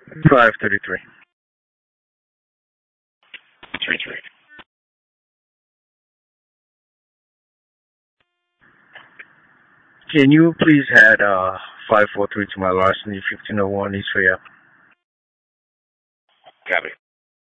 533. 33. Can you please add 543 to my larceny 1501 East Ray? Copy.